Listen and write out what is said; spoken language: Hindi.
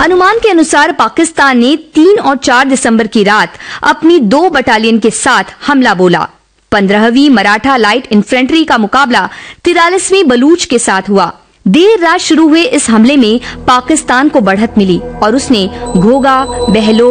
अनुमान के अनुसार पाकिस्तान ने 3 और 4 दिसंबर की रात अपनी 2 बटालियन के साथ हमला बोला। 15वीं मराठा लाइट इन्फेंट्री का मुकाबला 43वीं बलूच के साथ हुआ। देर रात शुरू हुए इस हमले में पाकिस्तान को बढ़त मिली और उसने घोगा, बहलोल,